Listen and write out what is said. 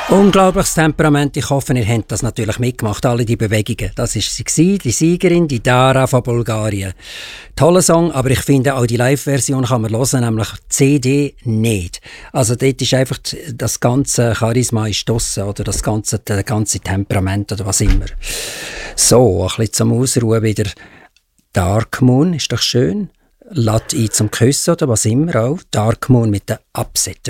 Unglaubliches Temperament. Ich hoffe, ihr habt das natürlich mitgemacht, alle die Bewegungen. Das war sie, die Siegerin, die Dara von Bulgarien. Toller Song, aber ich finde auch die Live-Version kann man hören, nämlich die CD nicht. Also dort ist einfach das ganze Charisma ist draussen, oder das ganze Temperament oder was immer. So, ein bisschen zum Ausruhen wieder. Dark Moon ist doch schön. Lädt ein zum Küssen oder was immer auch. Dark Moon mit den Absätzen.